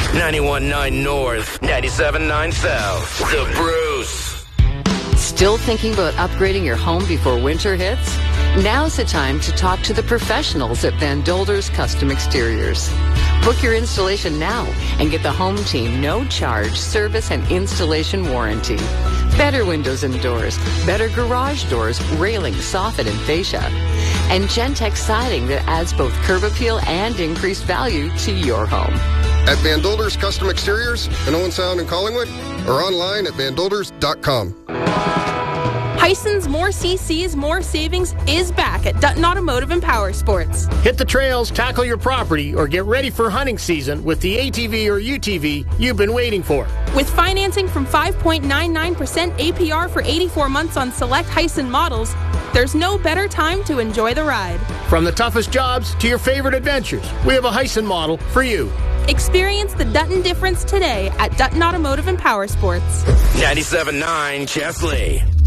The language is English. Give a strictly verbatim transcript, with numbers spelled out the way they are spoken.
ninety-one point nine North, ninety-seven point nine South. The Bruce. Still thinking about upgrading your home before winter hits? Now's the time to talk to the professionals at Van Dolder's Custom Exteriors. Book your installation now and get the home team no-charge service and installation warranty. Better windows and doors, better garage doors, railing, soffit, and fascia. And Gentex siding that adds both curb appeal and increased value to your home. At Van Dolder's Custom Exteriors in Owen Sound and Collingwood, or online at van dolders dot com. Hison's More C Cs, More Savings is back at Dutton Automotive and Power Sports. Hit the trails, tackle your property, or get ready for hunting season with the A T V or U T V you've been waiting for. With financing from five point nine nine percent A P R for eighty-four months on select Hyson models, there's no better time to enjoy the ride. From the toughest jobs to your favorite adventures, we have a Hyson model for you. Experience the Dutton difference today at Dutton Automotive and Power Sports. ninety-seven point nine Chesley.